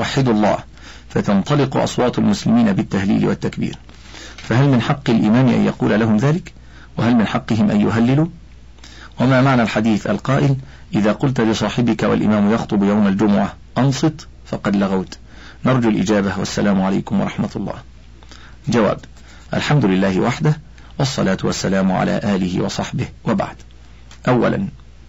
وحدوا الله، فتنطلق أصوات المسلمين بالتهليل والتكبير. فهل من حق الإمام أن يقول لهم ذلك؟ وهل من حقهم أن يهللوا؟ وما معنى الحديث القائل إذا قلت لصاحبك والإمام يخطب يوم الجمعة أنصت فقد لغوت؟ نرجو الإجابة، والسلام عليكم ورحمة الله. جواب: الحمد لله وحده، والصلاة والسلام على آله وصحبه، وبعد. أولا،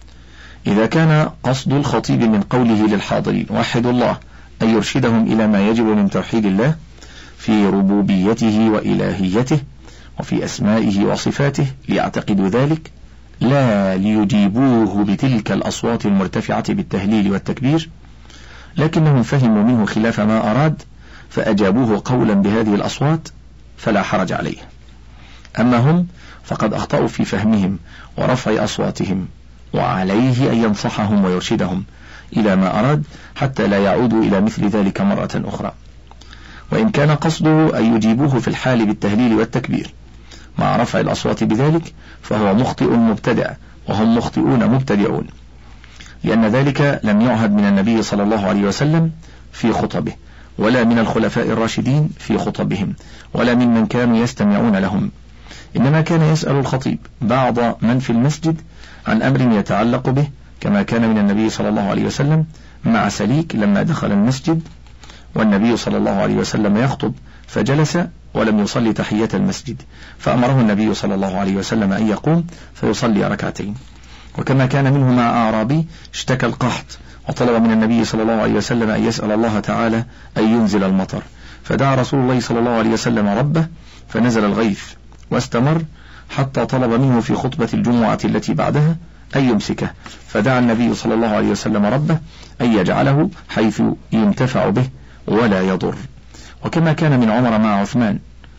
إذا كان قصد الخطيب من قوله للحاضرين وحدوا الله أن يرشدهم إلى ما يجب من توحيد الله في ربوبيته وإلهيته وفي أسمائه وصفاته ليعتقدوا ذلك، لا ليجيبوه بتلك الأصوات المرتفعة بالتهليل والتكبير، لكنهم فهموا منه خلاف ما أراد فأجابوه قولا بهذه الأصوات، فلا حرج عليه. أما هم فقد أخطأوا في فهمهم ورفع أصواتهم، وعليه أن ينصحهم ويرشدهم إلى ما أراد حتى لا يعودوا إلى مثل ذلك مرة أخرى. وإن كان قصده أن يجيبوه في الحال بالتهليل والتكبير مع رفع الأصوات بذلك فهو مخطئ مبتدع، وهم مخطئون مبتدعون، لأن ذلك لم يعهد من النبي صلى الله عليه وسلم في خطبه، ولا من الخلفاء الراشدين في خطبهم، ولا ممن كانوا يستمعون لهم. إنما كان يسأل الخطيب بعض من في المسجد عن أمر يتعلق به، كما كان من النبي صلى الله عليه وسلم مع سليك لما دخل المسجد والنبي صلى الله عليه وسلم يخطب فجلس ولم يصلي تحية المسجد، فأمره النبي صلى الله عليه وسلم أن يقوم فيصلي ركعتين. وكما كان منه مع أعرابي اشتكى القحط وطلب من النبي صلى الله عليه وسلم أن يسأل الله تعالى أن ينزل المطر، فدعا رسول الله صلى الله عليه وسلم ربه فنزل الغيث واستمر حتى طلب منه في خطبة الجمعة التي بعدها أن يمسكه، فدعا النبي صلى الله عليه وسلم ربه أن يجعله حيث ينتفع به ولا يضر. وكما كان من عمر مع عثمان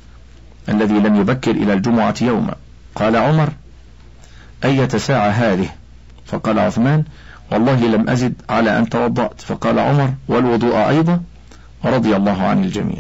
الذي لم يبكر إلى الجمعة يوما، قال عمر: أية ساعة هذه؟ فقال عثمان: والله لم أزد على أن توضأت. فقال عمر: والوضوء أيضا؟ رضي الله عن الجميع.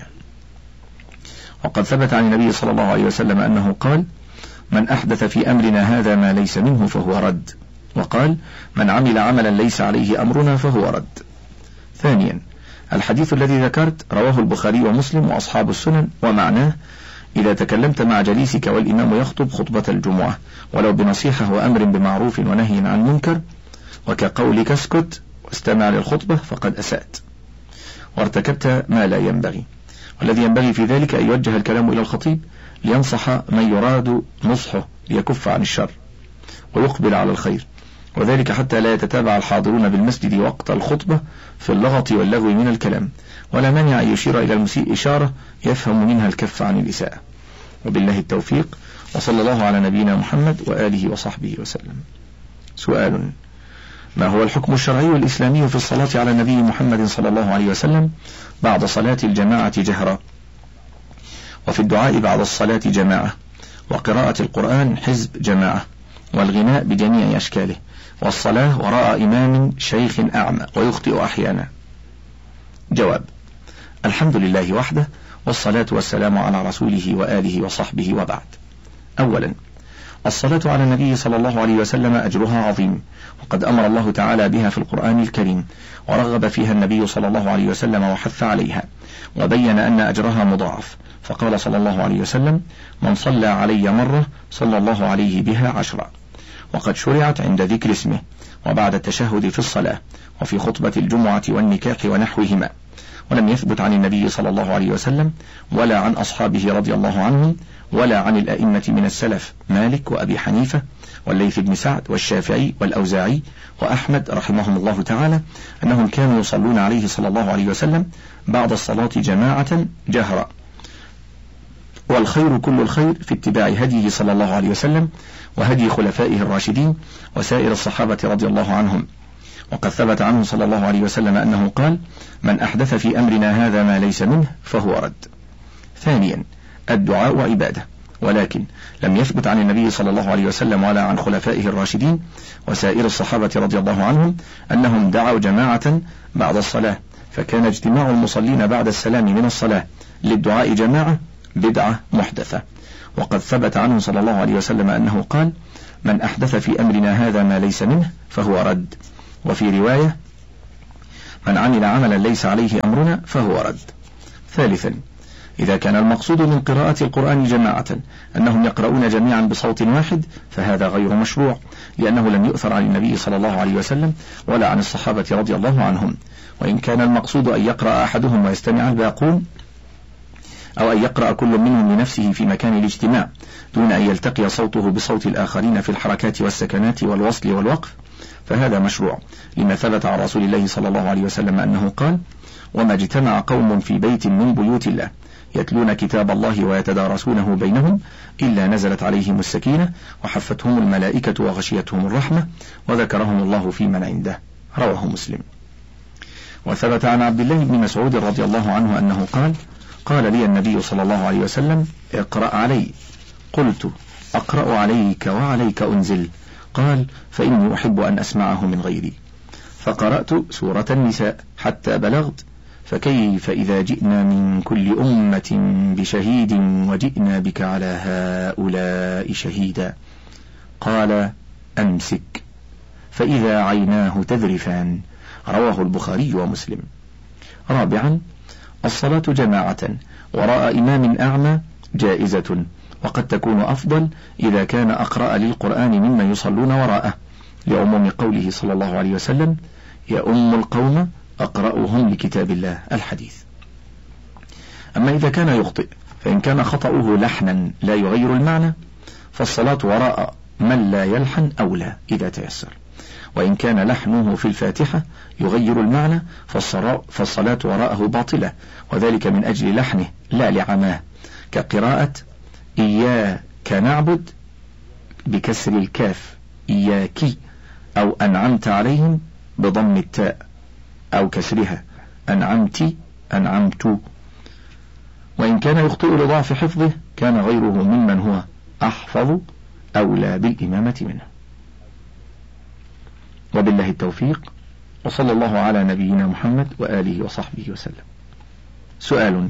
وقد ثبت عن النبي صلى الله عليه وسلم أنه قال: من أحدث في أمرنا هذا ما ليس منه فهو رد، وقال: من عمل عملا ليس عليه أمرنا فهو رد. ثانيا، الحديث الذي ذكرت رواه البخاري ومسلم وأصحاب السنن، ومعناه: إذا تكلمت مع جليسك والإمام يخطب خطبة الجمعة ولو بنصيحة وأمر بمعروف ونهي عن منكر، وكقولك اسكت واستمع للخطبة، فقد أسأت وارتكبت ما لا ينبغي. والذي ينبغي في ذلك أن يوجه الكلام إلى الخطيب لينصح من يراد نصحه ليكف عن الشر ويقبل على الخير، وذلك حتى لا يتتابع الحاضرون بالمسجد وقت الخطبة في اللغط واللغو من الكلام، ولا مانع أن يشير إلى المسيء إشارة يفهم منها الكف عن الإساءة. وبالله التوفيق، وصلى الله على نبينا محمد وآله وصحبه وسلم. سؤال: ما هو الحكم الشرعي الإسلامي في الصلاة على النبي محمد صلى الله عليه وسلم بعد صلاة الجماعة جهرا، وفي الدعاء بعد الصلاة جماعة، وقراءة القرآن حزب جماعة، والغناء بجميع أشكاله، والصلاة وراء إمام شيخ أعمى ويخطئ أحيانا؟ جواب: الحمد لله وحده، والصلاة والسلام على رسوله وآله وصحبه، وبعد. أولا، الصلاة على النبي صلى الله عليه وسلم أجرها عظيم، وقد أمر الله تعالى بها في القرآن الكريم، ورغب فيها النبي صلى الله عليه وسلم وحث عليها، وبين أن أجرها مضاعف، فقال صلى الله عليه وسلم: من صلى علي مرة صلى الله عليه بها 10. وقد شرعت عند ذكر اسمه، وبعد التشهد في الصلاة، وفي خطبة الجمعة والنكاح ونحوهما. ولم يثبت عن النبي صلى الله عليه وسلم ولا عن أصحابه رضي الله عنهم ولا عن الأئمة من السلف مالك وأبي حنيفة والليث بن سعد والشافعي والأوزاعي وأحمد رحمهم الله تعالى أنهم كانوا يصلون عليه صلى الله عليه وسلم بعد الصلاة جماعة جهرا. والخير كل الخير في اتباع هديه صلى الله عليه وسلم وهدي خلفائه الراشدين وسائر الصحابة رضي الله عنهم. وقد ثبت عنه صلى الله عليه وسلم أنه قال: من أحدث في أمرنا هذا ما ليس منه فهو رد. ثانيا، الدعاء عبادة، ولكن لم يثبت عن النبي صلى الله عليه وسلم ولا عن خلفائه الراشدين وسائر الصحابة رضي الله عنهم أنهم دعوا جماعة بعد الصلاة، فكان اجتماع المصلين بعد السلام من الصلاة للدعاء جماعة بدعة محدثة. وقد ثبت عنه صلى الله عليه وسلم أنه قال: من أحدث في أمرنا هذا ما ليس منه فهو رد. وفي رواية: من عمل عملا ليس عليه أمرنا فهو رد. ثالثا، إذا كان المقصود من قراءة القرآن جماعة أنهم يقرؤون جميعا بصوت واحد فهذا غير مشروع، لأنه لم يؤثر عن النبي صلى الله عليه وسلم ولا عن الصحابة رضي الله عنهم. وإن كان المقصود أن يقرأ أحدهم ويستمع الباقون، أو أن يقرأ كل منهم لنفسه في مكان الاجتماع دون أن يلتقي صوته بصوت الآخرين في الحركات والسكنات والوصل والوقف، فهذا مشروع، لما ثبت عن رسول الله صلى الله عليه وسلم أنه قال: وما اجتمع قوم في بيت من بيوت الله يتلون كتاب الله ويتدارسونه بينهم إلا نزلت عليهم السكينة وحفتهم الملائكة وغشيتهم الرحمة وذكرهم الله في من عنده. رواه مسلم. وثبت عن عبد الله بن مسعود رضي الله عنه أنه قال لي النبي صلى الله عليه وسلم: اقرأ علي. قلت: أقرأ عليك وعليك أنزل؟ قال: فإني أحب أن أسمعه من غيري. فقرأت سورة النساء حتى بلغت: فكيف إذا جئنا من كل أمة بشهيد وجئنا بك على هؤلاء شهيدا. قال: أمسك، فإذا عيناه تذرفان. رواه البخاري ومسلم. رابعا، الصلاة جماعة وراء إمام أعمى جائزة، وقد تكون أفضل إذا كان أقرأ للقرآن ممن يصلون وراءه، لعموم قوله صلى الله عليه وسلم: يؤم القوم أقرأهم لكتاب الله، الحديث. أما إذا كان يخطئ، فإن كان خطأه لحنا لا يغير المعنى فالصلاة وراء من لا يلحن أولى إذا تيسر، وإن كان لحنه في الفاتحة يغير المعنى فالصلاة وراءه باطلة، وذلك من أجل لحنه لا لعماه، كقراءة إياك نعبد بكسر الكاف إياكي، أو أنعمت عليهم بضم التاء أو كسرها أنعمت أنعمت. وإن كان يخطئ لضعف حفظه كان غيره ممن هو أحفظ أولى بالإمامة منه. وبالله التوفيق، وصلى الله على نبينا محمد وآله وصحبه وسلم. سؤال: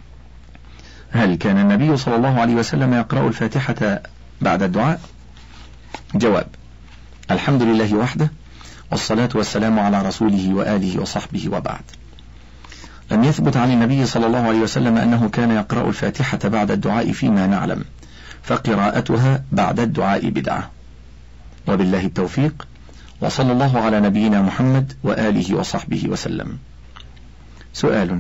هل كان النبي صلى الله عليه وسلم يقرأ الفاتحة بعد الدعاء؟ جواب: الحمد لله وحده، والصلاة والسلام على رسوله وآله وصحبه وبعد. لم يثبت عن النبي صلى الله عليه وسلم أنه كان يقرأ الفاتحة بعد الدعاء فيما نعلم، فقراءتها بعد الدعاء بدعة. وبالله التوفيق، وصلى الله على نبينا محمد وآله وصحبه وسلم. سؤال: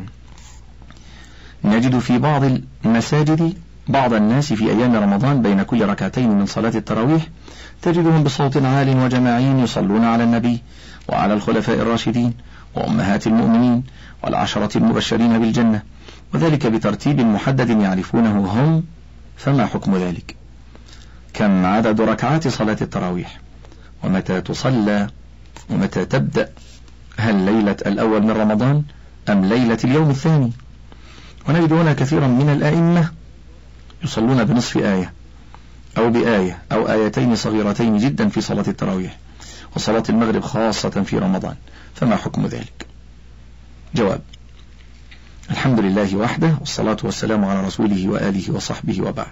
نجد في بعض المساجد بعض الناس في أيام رمضان بين كل ركعتين من صلاة التراويح تجدهم بصوت عال وجماعي يصلون على النبي وعلى الخلفاء الراشدين وأمهات المؤمنين والعشرة المبشرين بالجنة، وذلك بترتيب محدد يعرفونه هم، فما حكم ذلك؟ كم عدد ركعات صلاة التراويح؟ ومتى تصلى؟ ومتى تبدأ؟ هل ليلة الأول من رمضان أم ليلة اليوم الثاني؟ ونجد هنا كثيرا من الآئمة يصلون بنصف آية أو بآية أو آيتين صغيرتين جدا في صلاة التراويح وصلاة المغرب خاصة في رمضان، فما حكم ذلك؟ جواب: الحمد لله وحده، والصلاة والسلام على رسوله وآله وصحبه وبعد.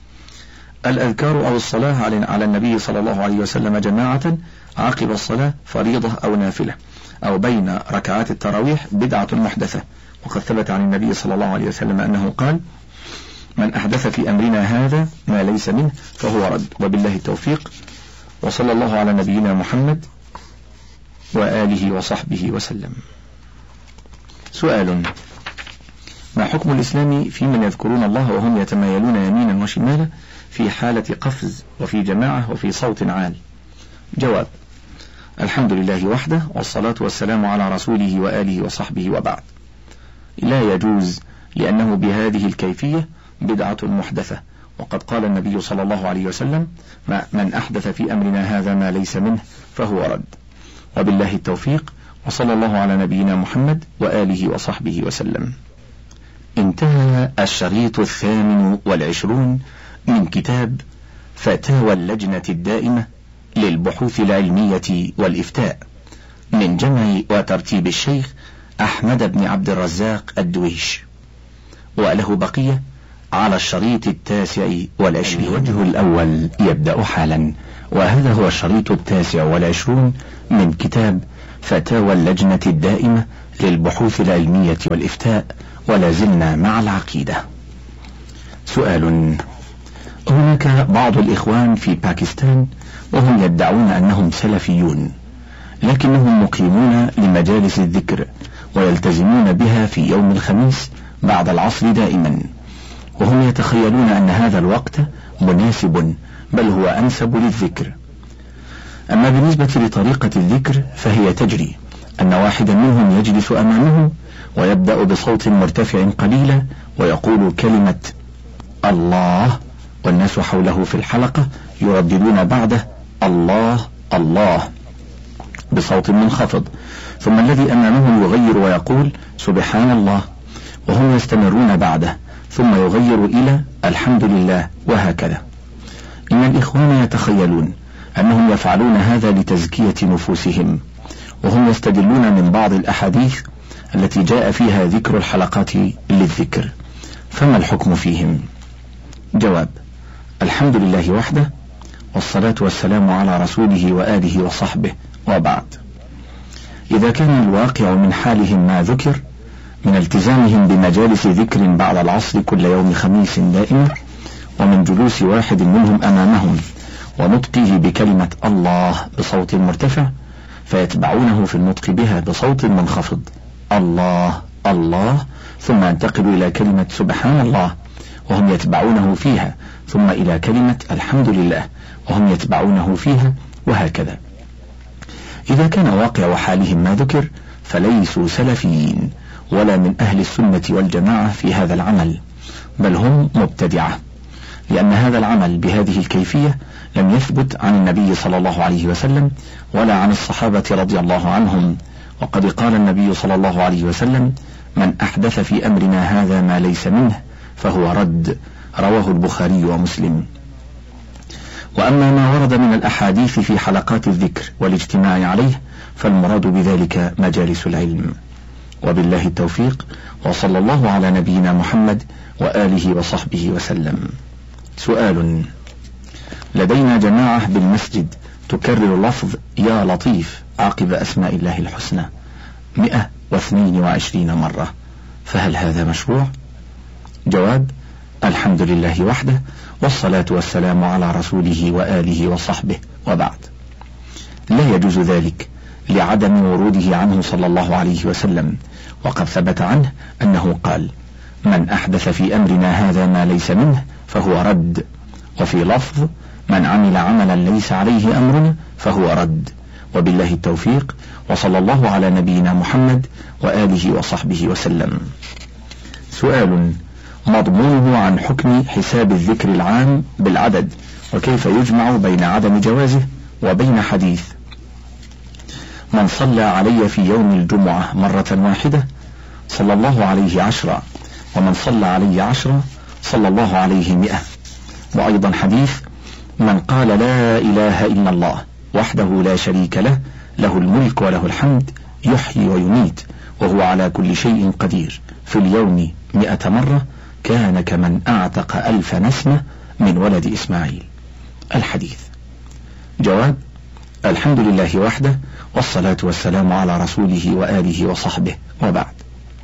الأذكار أو الصلاة على النبي صلى الله عليه وسلم جماعة عقب الصلاة فريضة أو نافلة أو بين ركعات التراويح بدعة محدثة، وقد ثبت عن النبي صلى الله عليه وسلم أنه قال: من أحدث في أمرنا هذا ما ليس منه فهو رد. وبالله التوفيق، وصلى الله على نبينا محمد وآله وصحبه وسلم. سؤال: ما حكم الإسلام في من يذكرون الله وهم يتمايلون يمينا وشمالا في حالة قفز وفي جماعة وفي صوت عال؟ جواب: الحمد لله وحده، والصلاة والسلام على رسوله وآله وصحبه وبعد. لا يجوز، لأنه بهذه الكيفية بدعة محدثة، وقد قال النبي صلى الله عليه وسلم: من أحدث في أمرنا هذا ما ليس منه فهو رد. وبالله التوفيق، وصلى الله على نبينا محمد وآله وصحبه وسلم. انتهى الشريط 28 من كتاب فتاوى اللجنة الدائمة للبحوث العلمية والإفتاء من جمع وترتيب الشيخ أحمد بن عبد الرزاق الدويش، وله بقية على الشريط 29. الوجه الأول يبدأ حالا، وهذا هو الشريط 29 من كتاب فتاوى اللجنة الدائمة للبحوث العلمية والإفتاء، ولا زلنا مع العقيدة. سؤال: هناك بعض الإخوان في باكستان وهم يدعون أنهم سلفيون، لكنهم مقيمون لمجالس الذكر ويلتزمون بها في يوم الخميس بعد العصر دائما، وهم يتخيلون أن هذا الوقت مناسب بل هو أنسب للذكر. أما بالنسبة لطريقة الذكر فهي تجري أن واحدا منهم يجلس أمامه ويبدأ بصوت مرتفع قليلا ويقول كلمة الله، والناس حوله في الحلقة يرددون بعده الله الله بصوت منخفض، ثم الذي أمامه يغير ويقول سبحان الله، وهم يستمرون بعده، ثم يغير إلى الحمد لله، وهكذا. إن الإخوان يتخيلون أنهم يفعلون هذا لتزكية نفوسهم، وهم يستدلون من بعض الأحاديث التي جاء فيها ذكر الحلقات للذكر، فما الحكم فيهم؟ جواب: الحمد لله وحده، والصلاة والسلام على رسوله وآله وصحبه، وبعد. إذا كان الواقع من حالهم ما ذكر من التزامهم بمجالس ذكر بعد العصر كل يوم خميس دائما، ومن جلوس واحد منهم أمامهم ونطقه بكلمة الله بصوت مرتفع، فيتبعونه في النطق بها بصوت منخفض الله الله، ثم ينتقل إلى كلمة سبحان الله وهم يتبعونه فيها، ثم إلى كلمة الحمد لله وهم يتبعونه فيها، وهكذا. إذا كان واقع حالهم ما ذكر فليسوا سلفيين ولا من أهل السنة والجماعة في هذا العمل، بل هم مبتدعة، لأن هذا العمل بهذه الكيفية لم يثبت عن النبي صلى الله عليه وسلم ولا عن الصحابة رضي الله عنهم. وقد قال النبي صلى الله عليه وسلم: من أحدث في أمرنا هذا ما ليس منه فهو رد، رواه البخاري ومسلم. وأما ما ورد من الأحاديث في حلقات الذكر والاجتماع عليه فالمراد بذلك مجالس العلم. وبالله التوفيق، وصلى الله على نبينا محمد وآله وصحبه وسلم. سؤال: لدينا جماعة بالمسجد تكرر لفظ يا لطيف عقب أسماء الله الحسنى 122 مرة، فهل هذا مشروع؟ جواب: الحمد لله وحده، والصلاة والسلام على رسوله وآله وصحبه، وبعد. لا يجوز ذلك لعدم وروده عنه صلى الله عليه وسلم، وقد ثبت عنه أنه قال: من أحدث في أمرنا هذا ما ليس منه فهو رد، وفي لفظ: من عمل عملا ليس عليه أمرنا فهو رد. وبالله التوفيق، وصلى الله على نبينا محمد وآله وصحبه وسلم. سؤال: مضمونه عن حكم حساب الذكر العام بالعدد، وكيف يجمع بين عدم جوازه وبين حديث من صلى علي في يوم الجمعة مرة واحدة صلى الله عليه 10، ومن صلى علي 10 صلى الله عليه 100. وأيضا حديث من قال لا إله إلا الله وحده لا شريك له، له الملك وله الحمد، يحيي ويميت وهو على كل شيء قدير، في اليوم 100 مرة، كان كمن أعتق 1000 نسمة من ولد إسماعيل. الحديث. جواب: الحمد لله وحده، والصلاة والسلام على رسوله وآله وصحبه، وبعد.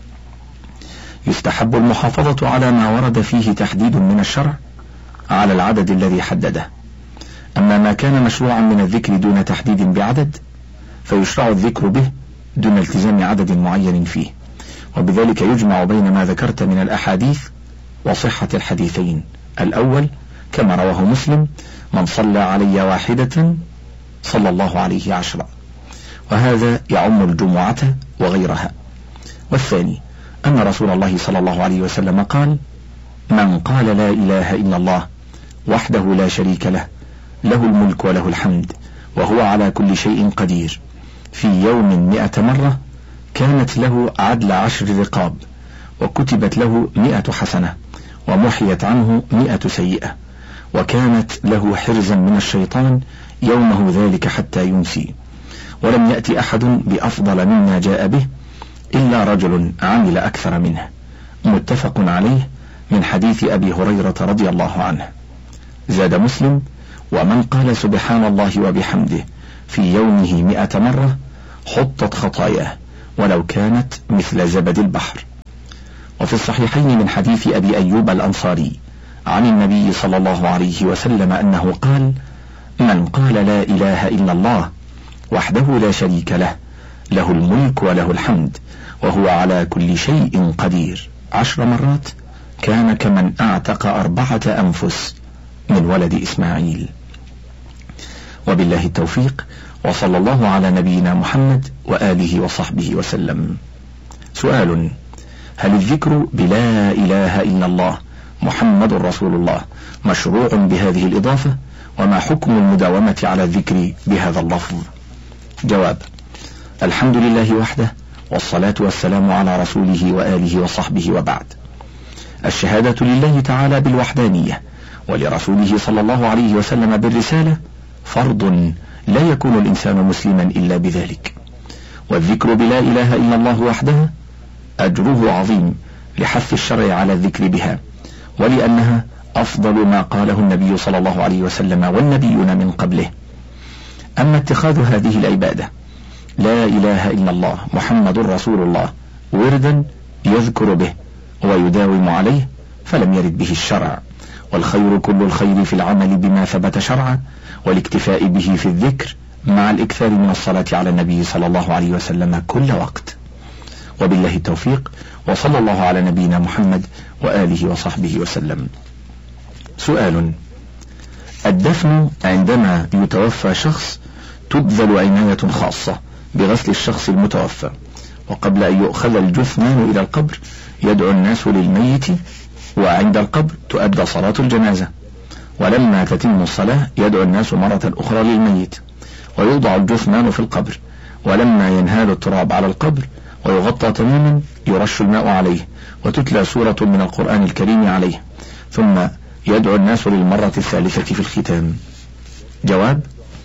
يستحب المحافظة على ما ورد فيه تحديد من الشرع على العدد الذي حدده. أما ما كان مشروعا من الذكر دون تحديد بعدد فيشرع الذكر به دون التزام عدد معين فيه، وبذلك يجمع بين ما ذكرت من الأحاديث وصحة الحديثين. الأول كما رواه مسلم: من صلى علي واحدة صلى الله عليه 10، وهذا يعم الجمعة وغيرها. والثاني أن رسول الله صلى الله عليه وسلم قال: من قال لا إله إلا الله وحده لا شريك له، له الملك وله الحمد وهو على كل شيء قدير، في يوم 100 مرة، كانت له عدل 10 رقاب، وكتبت له 100 حسنة، ومحيت عنه 100 سيئة، وكانت له حرزا من الشيطان يومه ذلك حتى يمسي. ولم يأتي أحد بأفضل مما جاء به إلا رجل عمل أكثر منه. متفق عليه من حديث أبي هريرة رضي الله عنه. زاد مسلم: ومن قال سبحان الله وبحمده في يومه 100 مرة حطت خطاياه ولو كانت مثل زبد البحر. وفي الصحيحين من حديث أبي أيوب الأنصاري عن النبي صلى الله عليه وسلم أنه قال: من قال لا إله إلا الله وحده لا شريك له، له الملك وله الحمد وهو على كل شيء قدير 10 مرات، كان كمن أعتق 4 أنفس من ولد إسماعيل. وبالله التوفيق، وصلى الله على نبينا محمد وآله وصحبه وسلم. سؤال: هل الذكر بلا إله إلا الله محمد رسول الله مشروع بهذه الإضافة؟ وما حكم المداومة على الذكر بهذا اللفظ؟ جواب: الحمد لله وحده، والصلاة والسلام على رسوله وآله وصحبه، وبعد. الشهادة لله تعالى بالوحدانية ولرسوله صلى الله عليه وسلم بالرسالة فرض لا يكون الإنسان مسلما إلا بذلك. والذكر بلا إله إلا الله وحدها أجره عظيم لحث الشرع على الذكر بها، ولأنها أفضل ما قاله النبي صلى الله عليه وسلم والنبيون من قبله. أما اتخاذ هذه العبادة لا إله إلا الله محمد رسول الله وردا يذكر به ويداوم عليه فلم يرد به الشرع، والخير كل الخير في العمل بما ثبت شرعا، والاكتفاء به في الذكر مع الإكثار من الصلاة على النبي صلى الله عليه وسلم كل وقت. وبالله التوفيق، وصلى الله على نبينا محمد وآله وصحبه وسلم. سؤال: الدفن عندما يتوفى شخص تبذل عناية خاصة بغسل الشخص المتوفى، وقبل أن يؤخذ الجثمان إلى القبر يدعو الناس للميت، وعند القبر تؤدى صلاة الجنازة، ولما تتم الصلاة يدعو الناس مرة أخرى للميت، ويوضع الجثمان في القبر، ولما ينهال التراب على القبر ويغطى تماما يرش الماء عليه وتتلى سورة من القرآن الكريم عليه، ثم يدعو الناس للمرة الثالثة في الختام. جواب: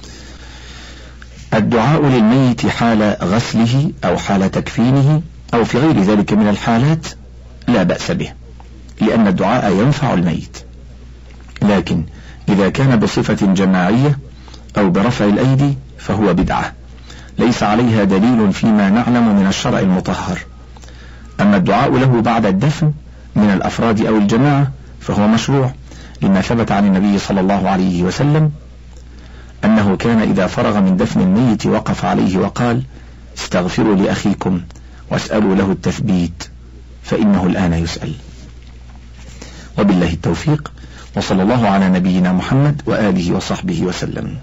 الدعاء للميت حال غسله أو حال تكفينه أو في غير ذلك من الحالات لا بأس به، لأن الدعاء ينفع الميت، لكن إذا كان بصفة جماعية أو برفع الأيدي فهو بدعة ليس عليها دليل فيما نعلم من الشرع المطهر. أما الدعاء له بعد الدفن من الأفراد أو الجماعة فهو مشروع، لما ثبت عن النبي صلى الله عليه وسلم أنه كان إذا فرغ من دفن الميت وقف عليه وقال: استغفروا لأخيكم واسألوا له التثبيت فإنه الآن يسأل. وبالله التوفيق، وصلى الله على نبينا محمد وآله وصحبه وسلم.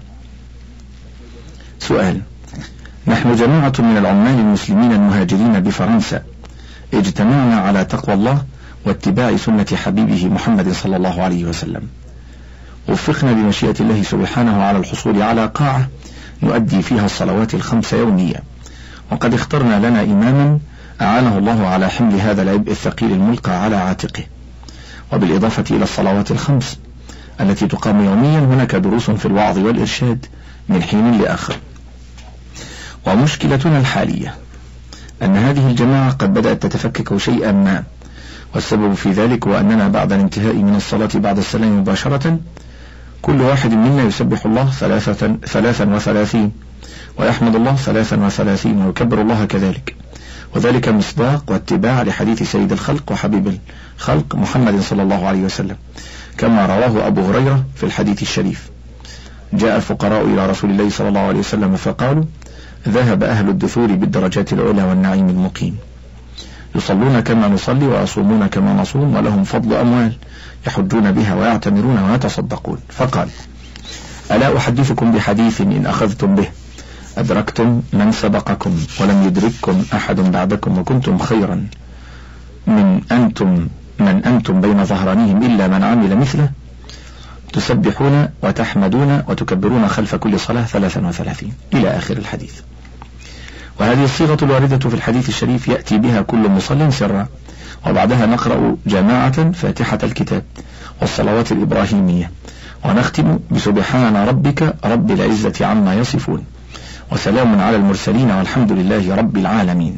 سؤال: نحن جماعة من العمال المسلمين المهاجرين بفرنسا اجتمعنا على تقوى الله واتباع سنة حبيبه محمد صلى الله عليه وسلم، وفقنا بمشيئة الله سبحانه على الحصول على قاعة نؤدي فيها الصلوات ال5 يوميا، وقد اخترنا لنا إماما أعانه الله على حمل هذا العبء الثقيل الملقى على عاتقه. وبالإضافة إلى الصلوات ال5 التي تقام يوميا هناك دروس في الوعظ والإرشاد من حين لآخر. ومشكلتنا الحالية أن هذه الجماعة قد بدأت تتفكك شيئا ما، والسبب في ذلك هو أننا بعد الانتهاء من الصلاة بعد السلام مباشرة كل واحد منا يسبح الله 33 ويحمد الله 33 ويكبر الله كذلك، وذلك مصداق واتباع لحديث سيد الخلق وحبيب الخلق محمد صلى الله عليه وسلم، كما رواه أبو هريرة في الحديث الشريف: جاء الفقراء إلى رسول الله صلى الله عليه وسلم فقالوا: ذهب أهل الدثور بالدرجات العلى والنعيم المقيم، يصلون كما نصلي ويصومون كما نصوم ولهم فضل أموال يحجون بها ويعتمرون ويتصدقون. فقال: ألا أحدثكم بحديث إن أخذتم به أدركتم من سبقكم ولم يدرككم أحد بعدكم، وكنتم خيرا من أنتم بين ظهرانيهم إلا من عمل مثله، تسبحون وتحمدون وتكبرون خلف كل صلاة 33 إلى آخر الحديث. وهذه الصيغة الواردة في الحديث الشريف يأتي بها كل مصل سرا، وبعدها نقرأ جماعة فاتحة الكتاب والصلوات الإبراهيمية، ونختم بسبحان ربك رب العزة عما يصفون وسلام على المرسلين والحمد لله رب العالمين.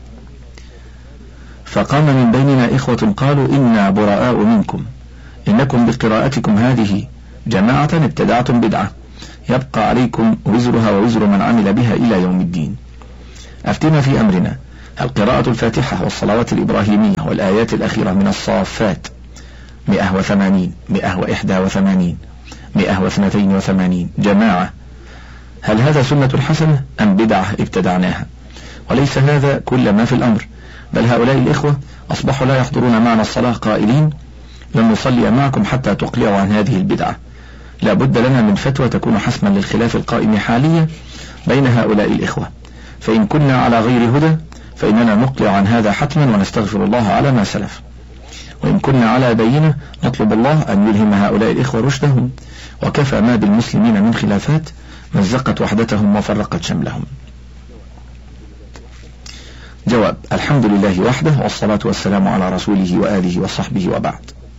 فقام من بيننا إخوة قالوا: إنا براء منكم، إنكم بقراءتكم هذه جماعة ابتدعتم بدعة يبقى عليكم وزرها ووزر من عمل بها إلى يوم الدين، أفتنا في أمرنا، هل قراءة الفاتحة والصلوات الإبراهيمية والآيات الأخيرة من الصافات 180 181 182 جماعة، هل هذا سنة حسنة أم بدعة ابتدعناها؟ وليس هذا كل ما في الأمر، بل هؤلاء الإخوة أصبحوا لا يحضرون معنا الصلاة قائلين لن نصلي معكم حتى تقلعوا عن هذه البدعة. لا بد لنا من فتوى تكون حسما للخلاف القائم حاليا بين هؤلاء الإخوة، فإن كنا على غير هدى فإننا نقلع عن هذا حتما ونستغفر الله على ما سلف، وإن كنا على بينة نطلب الله أن يلهم هؤلاء الإخوة رشدهم، وكفى ما بالمسلمين من خلافات مزقت وحدتهم وفرقت شملهم. جواب: الحمد لله وحده، والصلاة والسلام على رسوله وآله وصحبه، وبعد.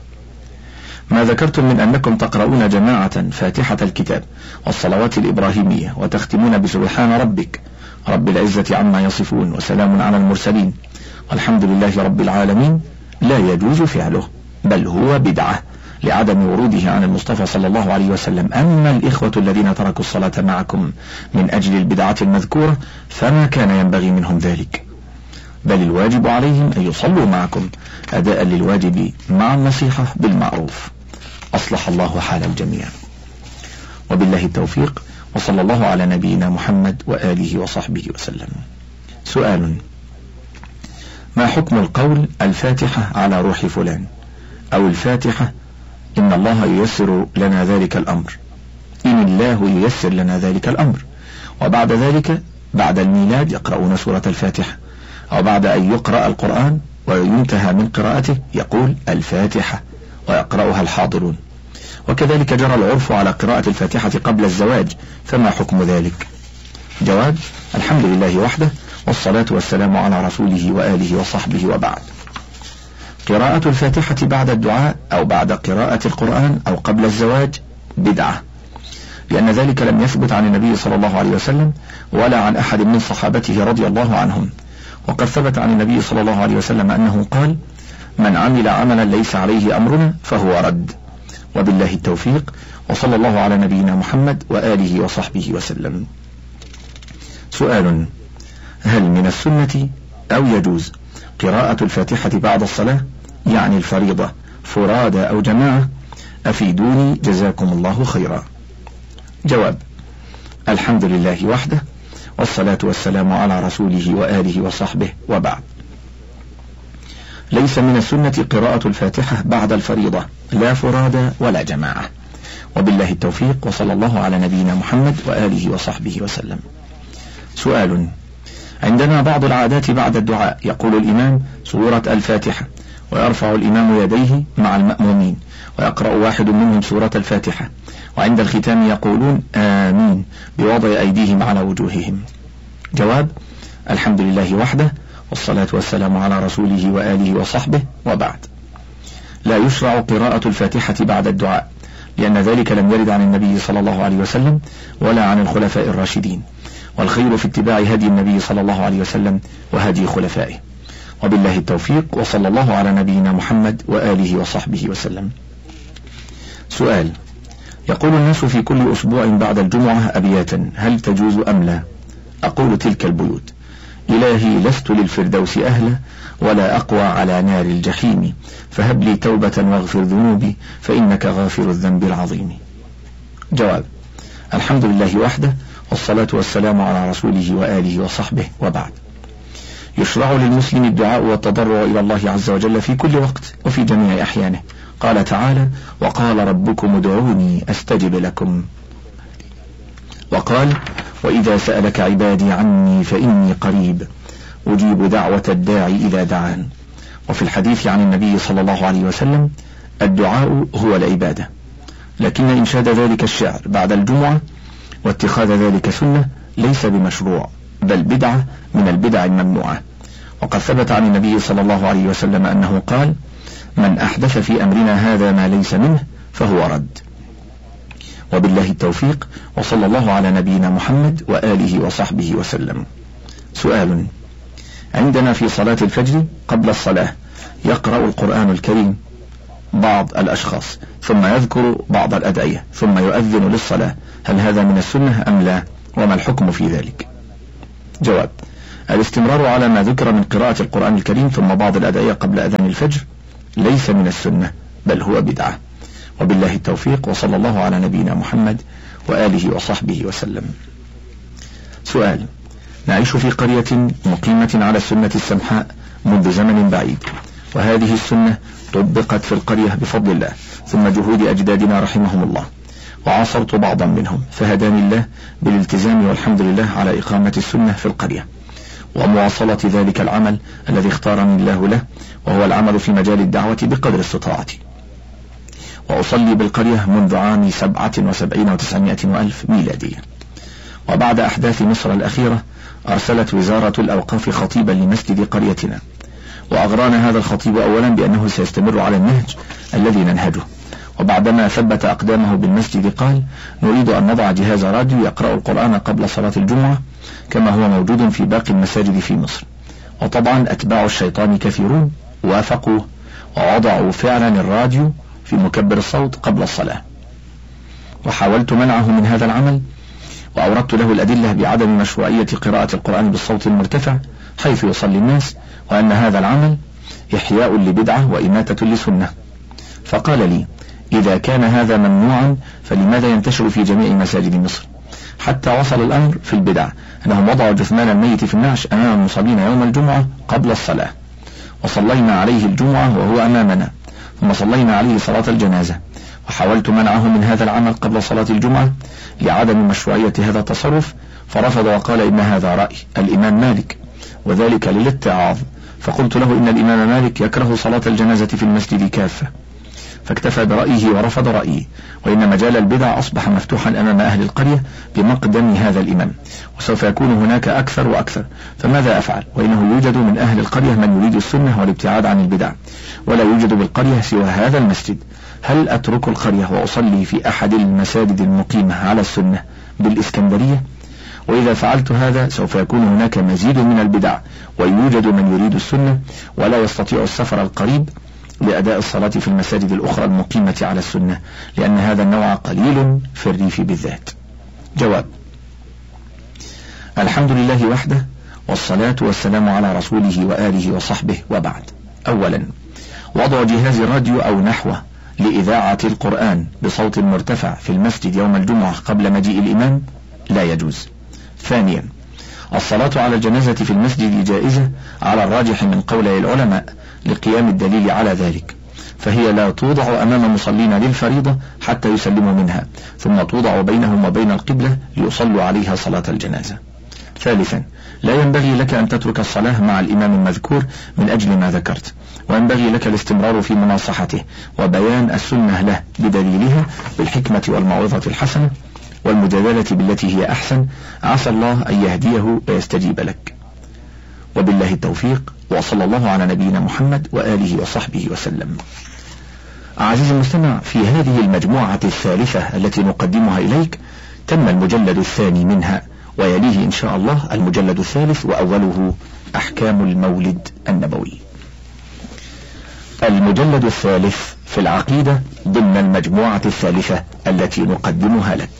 ما ذكرتم من أنكم تقرؤون جماعة فاتحة الكتاب والصلوات الإبراهيمية وتختمون بسبحان ربك رب العزة عما يصفون وسلام على المرسلين والحمد لله رب العالمين، لا يجوز فعله، بل هو بدعة لعدم وروده عن المصطفى صلى الله عليه وسلم. أما الإخوة الذين تركوا الصلاة معكم من أجل البدعة المذكورة فما كان ينبغي منهم ذلك، بل الواجب عليهم أن يصلوا معكم أداء للواجب مع النصيحة بالمعروف. أصلح الله حال الجميع، وبالله التوفيق، وصلى الله على نبينا محمد وآله وصحبه وسلم. سؤال: ما حكم القول الفاتحة على روح فلان، أو الفاتحة إن الله ييسر لنا ذلك الأمر، إن الله ييسر لنا ذلك الأمر، وبعد ذلك بعد الميلاد يقرؤون سورة الفاتحة، أو بعد أن يقرأ القرآن وينتهى من قراءته يقول الفاتحة ويقرأها الحاضرون، وكذلك جرى العرف على قراءة الفاتحة قبل الزواج، فما حكم ذلك؟ جواب: الحمد لله وحده، والصلاة والسلام على رسوله وآله وصحبه، وبعد. قراءة الفاتحة بعد الدعاء أو بعد قراءة القرآن أو قبل الزواج بدعة، لأن ذلك لم يثبت عن النبي صلى الله عليه وسلم ولا عن أحد من صحابته رضي الله عنهم، وقد ثبت عن النبي صلى الله عليه وسلم أنه قال: من عمل عملا ليس عليه أمرنا فهو رد. وبالله التوفيق، وصلى الله على نبينا محمد وآله وصحبه وسلم. سؤال: هل من السنة أو يجوز قراءة الفاتحة بعد الصلاة، يعني الفريضة، فرادى أو جماعة؟ أفيدوني جزاكم الله خيرا. جواب: الحمد لله وحده، والصلاة والسلام على رسوله وآله وصحبه، وبعد. ليس من السنة قراءة الفاتحة بعد الفريضة، لا فرادى ولا جماعة، وبالله التوفيق، وصلى الله على نبينا محمد وآله وصحبه وسلم. سؤال: عندنا بعض العادات بعد الدعاء، يقول الإمام سورة الفاتحة ويرفع الإمام يديه مع المأمومين ويقرأ واحد منهم سورة الفاتحة، وعند الختام يقولون آمين بوضع أيديهم على وجوههم. جواب: الحمد لله وحده، والصلاة والسلام على رسوله وآله وصحبه، وبعد. لا يشرع قراءة الفاتحة بعد الدعاء، لأن ذلك لم يرد عن النبي صلى الله عليه وسلم ولا عن الخلفاء الراشدين، والخير في اتباع هدي النبي صلى الله عليه وسلم وهدي خلفائه، وبالله التوفيق، وصلى الله على نبينا محمد وآله وصحبه وسلم. سؤال: يقول الناس في كل أسبوع بعد الجمعة أبياتا، هل تجوز أم لا؟ أقول تلك البيوت: إلهي لست للفردوس أهلا، ولا أقوى على نار الجحيم، فهب لي توبة واغفر ذنوبي، فإنك غافر الذنب العظيم. جواب: الحمد لله وحده، والصلاة والسلام على رسوله وآله وصحبه، وبعد. يشرع للمسلم الدعاء والتضرع إلى الله عز وجل في كل وقت وفي جميع أحيانه. قال تعالى: وقال ربكم ادعوني أستجب لكم. وقال: وإذا سألك عبادي عني فإني قريب أجيب دعوة الداعي إذا دعان. وفي الحديث عن النبي صلى الله عليه وسلم: الدعاء هو العبادة، لكن إنشاد ذلك الشعر بعد الجمعة واتخاذ ذلك سنة ليس بمشروع، بل بدعة من البدع الممنوعة. وقد ثبت عن النبي صلى الله عليه وسلم أنه قال: من أحدث في أمرنا هذا ما ليس منه فهو رد. وبالله التوفيق، وصلى الله على نبينا محمد وآله وصحبه وسلم. سؤال: عندنا في صلاة الفجر قبل الصلاة يقرأ القرآن الكريم بعض الأشخاص، ثم يذكر بعض الأدعية، ثم يؤذن للصلاة، هل هذا من السنة أم لا؟ وما الحكم في ذلك؟ جواب: الاستمرار على ما ذكر من قراءة القرآن الكريم ثم بعض الأدعية قبل أذان الفجر ليس من السنة بل هو بدعة. وبالله التوفيق، وصلى الله على نبينا محمد وآله وصحبه وسلم. سؤال: نعيش في قرية مقيمة على السنة السمحاء منذ زمن بعيد، وهذه السنة طبقت في القرية بفضل الله ثم جهود أجدادنا رحمهم الله، وعاصرت بعضا منهم فهداني الله بالالتزام والحمد لله على إقامة السنة في القرية ومواصلة ذلك العمل الذي اختارني الله له، وهو العمل في مجال الدعوة بقدر استطاعتي. وأصلي بالقرية منذ عام 77 و900 وألف ميلادية. وبعد أحداث مصر الأخيرة أرسلت وزارة الأوقاف خطيبا لمسجد قريتنا، وأغرانا هذا الخطيب أولا بأنه سيستمر على النهج الذي ننهجه، وبعدما ثبت أقدامه بالمسجد قال: نريد أن نضع جهاز راديو يقرأ القرآن قبل صلاة الجمعة كما هو موجود في باقي المساجد في مصر. وطبعا أتباع الشيطان كثيرون وافقوا ووضعوا فعلا الراديو في مكبر الصوت قبل الصلاة، وحاولت منعه من هذا العمل، وأوردت له الأدلة بعدم مشروعية قراءة القرآن بالصوت المرتفع حيث يصلي الناس، وأن هذا العمل إحياء لبدعة وإماتة لسنة. فقال لي: إذا كان هذا ممنوعا فلماذا ينتشر في جميع مساجد مصر؟ حتى وصل الأمر في البدع أنهم وضعوا جثمان الميت في النعش أمام المصلين يوم الجمعة قبل الصلاة، وصلينا عليه الجمعة وهو أمامنا، ثم صلينا عليه صلاة الجنازة. وحاولت منعه من هذا العمل قبل صلاة الجمعة لعدم مشروعية هذا التصرف، فرفض وقال إن هذا رأي الإمام مالك وذلك للاتعاظ. فقلت له إن الإمام مالك يكره صلاة الجنازة في المسجد كافة، فاكتفى برأيه ورفض رأيي، وإن مجال البدع أصبح مفتوحا أمام أهل القرية بمقدم هذا الإمام، وسوف يكون هناك أكثر وأكثر، فماذا أفعل وإنه يوجد من أهل القرية من يريد السنة والابتعاد عن البدع، ولا يوجد بالقرية سوى هذا المسجد؟ هل أترك القرية وأصلي في أحد المساجد المقيمة على السنة بالإسكندرية؟ وإذا فعلت هذا سوف يكون هناك مزيد من البدع، ويوجد من يريد السنة ولا يستطيع السفر القريب لأداء الصلاة في المساجد الأخرى المقيمة على السنة، لأن هذا النوع قليل في الريف بالذات. جواب: الحمد لله وحده، والصلاة والسلام على رسوله وآله وصحبه، وبعد. أولا، وضع جهاز راديو أو نحوه لإذاعة القرآن بصوت مرتفع في المسجد يوم الجمعة قبل مجيء الإمام لا يجوز. ثانيا، الصلاة على الجنازة في المسجد جائزة على الراجح من قولي العلماء لقيام الدليل على ذلك، فهي لا توضع أمام مصلين للفريضة حتى يسلموا منها، ثم توضع بينهم وبين القبلة ليصلوا عليها صلاة الجنازة. ثالثا، لا ينبغي لك أن تترك الصلاة مع الإمام المذكور من أجل ما ذكرت، وينبغي لك الاستمرار في مناصحته وبيان السنة له بدليلها بالحكمة والموعظة الحسنة والمجادلة بالتي هي أحسن، عسى الله أن يهديه ويستجيب لك. وبالله التوفيق، وصلى الله على نبينا محمد وآله وصحبه وسلم. عزيزي المستمع، في هذه المجموعة الثالثة التي نقدمها إليك تم المجلد الثاني منها، ويليه إن شاء الله المجلد الثالث وأوله أحكام المولد النبوي. المجلد الثالث في العقيدة ضمن المجموعة الثالثة التي نقدمها لك.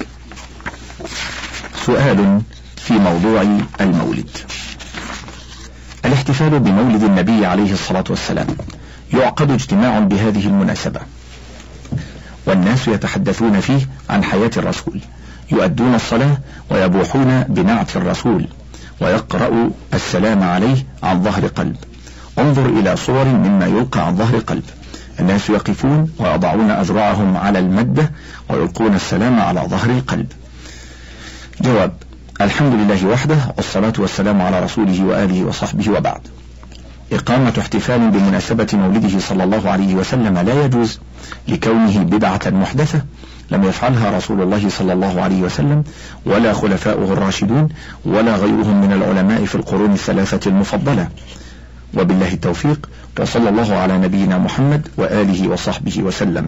سؤال في موضوع المولد. الاحتفال بمولد النبي عليه الصلاة والسلام يعقد اجتماع بهذه المناسبة، والناس يتحدثون فيه عن حياة الرسول، يؤدون الصلاة ويبوحون بنعت الرسول، ويقرأ السلام عليه عن ظهر قلب. انظر إلى صور مما يلقى عن ظهر قلب، الناس يقفون ويضعون أذرعهم على المدة ويلقون السلام على ظهر القلب. جواب: الحمد لله وحده، والصلاة والسلام على رسوله وآله وصحبه، وبعد. إقامة احتفال بمناسبة مولده صلى الله عليه وسلم لا يجوز لكونه بدعة محدثة لم يفعلها رسول الله صلى الله عليه وسلم ولا خلفاؤه الراشدون ولا غيرهم من العلماء في القرون الثلاثة المفضلة. وبالله التوفيق، وصلى الله على نبينا محمد وآله وصحبه وسلم.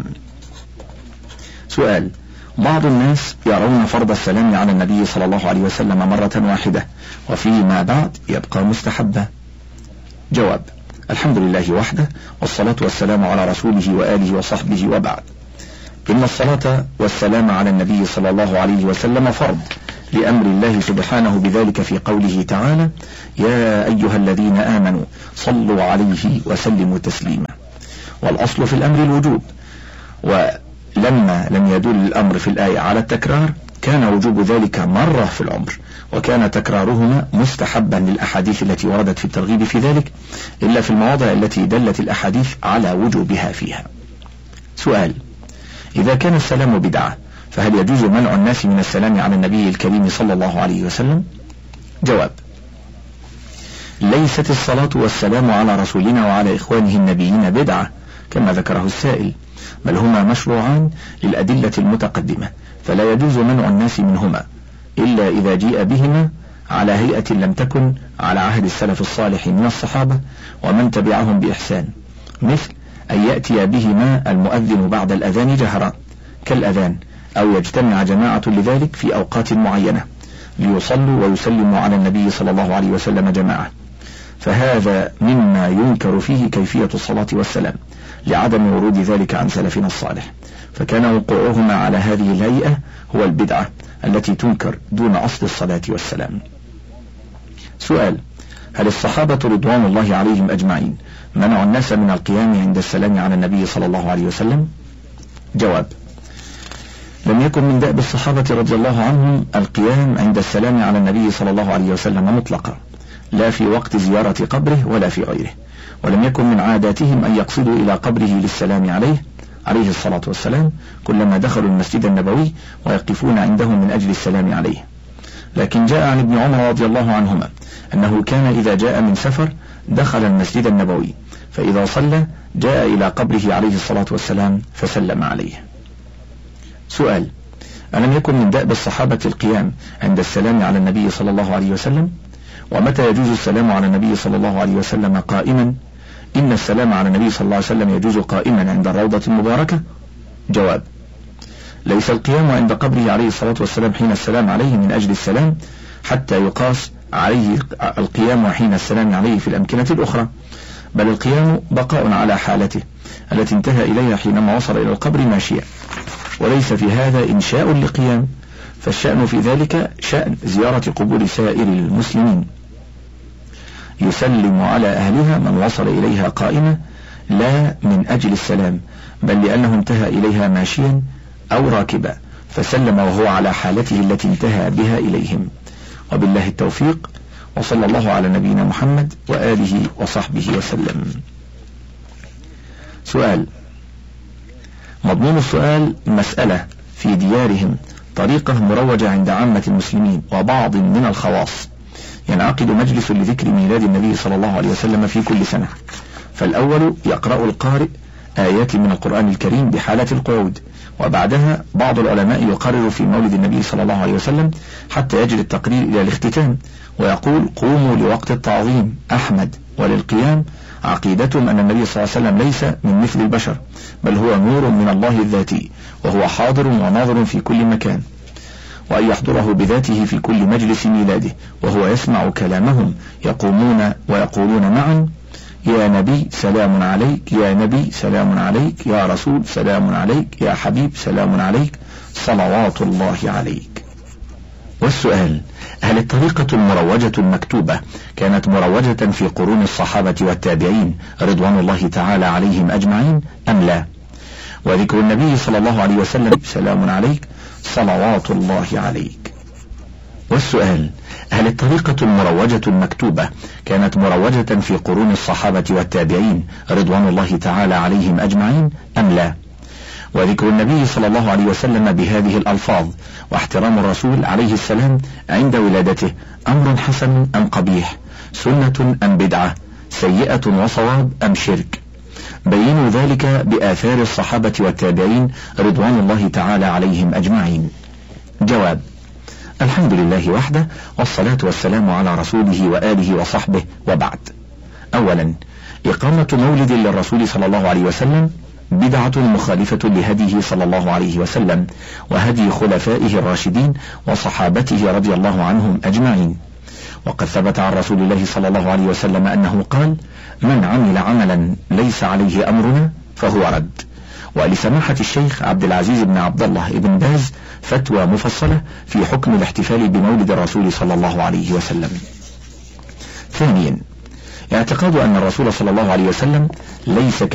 سؤال: بعض الناس يرون فرض السلام على النبي صلى الله عليه وسلم مرة واحدة، وفيما بعد يبقى مستحبا. جواب: الحمد لله وحده، والصلاة والسلام على رسوله وآله وصحبه، وبعد. إن الصلاة والسلام على النبي صلى الله عليه وسلم فرض لأمر الله سبحانه بذلك في قوله تعالى: يا أيها الذين آمنوا صلوا عليه وسلموا تسليما. والأصل في الأمر الوجوب، ولما لم يدل الأمر في الآية على التكرار كان وجوب ذلك مرة في العمر، وكان تكرارهما مستحبا للأحاديث التي وردت في الترغيب في ذلك، إلا في المواضع التي دلت الأحاديث على وجوبها فيها. سؤال: إذا كان السلام بدعة فهل يجوز منع الناس من السلام على النبي الكريم صلى الله عليه وسلم؟ جواب: ليست الصلاة والسلام على رسولنا وعلى إخوانه النبيين بدعة كما ذكره السائل، بل هما مشروعان للأدلة المتقدمة، فلا يجوز منع الناس منهما إلا إذا جيء بهما على هيئة لم تكن على عهد السلف الصالح من الصحابة ومن تبعهم بإحسان، مثل أن يأتي بهما المؤذن بعد الأذان جهرا كالأذان، أو يجتمع جماعة لذلك في أوقات معينة ليصلوا ويسلموا على النبي صلى الله عليه وسلم جماعة، فهذا مما ينكر فيه كيفية الصلاة والسلام لعدم ورود ذلك عن سلفنا الصالح، فكان وقوعهما على هذه الهيئة هو البدعة التي تنكر دون أصل الصلاة والسلام. سؤال: هل الصحابة رضوان الله عليهم أجمعين منعوا الناس من القيام عند السلام على النبي صلى الله عليه وسلم؟ جواب: لم يكن من دأب الصحابة رضي الله عنهم القيام عند السلام على النبي صلى الله عليه وسلم مطلقا، لا في وقت زيارة قبره ولا في غيره، ولم يكن من عاداتهم أن يقصدوا إلى قبره للسلام عليه الصلاة والسلام كلما دخلوا المسجد النبوي ويقفون عنده من أجل السلام عليه، لكن جاء عن ابن عمر رضي الله عنهما أنه كان إذا جاء من سفر دخل المسجد النبوي، فإذا صلى جاء إلى قبره عليه الصلاة والسلام فسلم عليه. سؤال: ألم يكن من دأب الصحابة القيام عند السلام على النبي صلى الله عليه وسلم؟ ومتى يجوز السلام على النبي صلى الله عليه وسلم قائما؟ إن السلام على النبي صلى الله عليه وسلم يجوز قائما عند الروضة المباركة. جواب: ليس القيام عند قبره عليه الصلاة والسلام حين السلام عليه من أجل السلام حتى يقاس عليه القيام حين السلام عليه في الأمكنة الأخرى، بل القيام بقاء على حالته التي انتهى إليها حينما وصل إلى القبر ماشيا، وليس في هذا إنشاء لقيام، فالشأن في ذلك شأن زيارة قبور سائر المسلمين، يسلم على أهلها من وصل إليها قائمة، لا من أجل السلام، بل لأنه انتهى إليها ماشيا أو راكبا فسلم وهو على حالته التي انتهى بها إليهم. وبالله التوفيق، وصلى الله على نبينا محمد وآله وصحبه وسلم. سؤال: مضمون السؤال مسألة في ديارهم طريقة مروجة عند عامة المسلمين وبعض من الخواص، ينعقد مجلس لذكر ميلاد النبي صلى الله عليه وسلم في كل سنة، فالأول يقرأ القارئ آيات من القرآن الكريم بحالة القعود، وبعدها بعض العلماء يقرر في مولد النبي صلى الله عليه وسلم حتى يجري التقرير إلى الاختتام، ويقول: قوموا لوقت التعظيم أحمد. وللقيام عقيدتهم أن النبي صلى الله عليه وسلم ليس من مثل البشر، بل هو نور من الله الذاتي، وهو حاضر وناظر في كل مكان، وأن يحضره بذاته في كل مجلس ميلاده وهو يسمع كلامهم، يقومون ويقولون معا: يا نبي سلام عليك، يا نبي سلام عليك، يا رسول سلام عليك، يا حبيب سلام عليك، صلوات الله عليك. والسؤال: هل الطريقة المروجة المكتوبة كانت مروجة في قرون الصحابة والتابعين رضوان الله تعالى عليهم أجمعين أم لا؟ وذكر النبي صلى الله عليه وسلم سلام عليك، صلوات الله عليك. والسؤال: هل الطريقة المروجة المكتوبة كانت مروجة في قرون الصحابة والتابعين رضوان الله تعالى عليهم أجمعين أم لا؟ وذكر النبي صلى الله عليه وسلم بهذه الألفاظ واحترام الرسول عليه السلام عند ولادته أمر حسن أم قبيح، سنة أم بدعة، سيئة وصواب أم شرك؟ بينوا ذلك بآثار الصحابة والتابعين رضوان الله تعالى عليهم أجمعين. جواب: الحمد لله وحده، والصلاة والسلام على رسوله وآله وصحبه، وبعد. أولا، إقامة مولد للرسول صلى الله عليه وسلم بدعة مخالفة لهديه صلى الله عليه وسلم وهدي خلفائه الراشدين وصحابته رضي الله عنهم أجمعين، وقد ثبت عن رسول الله صلى الله عليه وسلم أنه قال: من عمل عملا ليس عليه أمرنا فهو رد، ولسماحة الشيخ عبد العزيز بن عبد الله بن باز فتوى مفصلة في حكم الاحتفال بمولد الرسول صلى الله عليه وسلم. ثانيا، اعتقاد أن الرسول صلى الله عليه وسلم ليس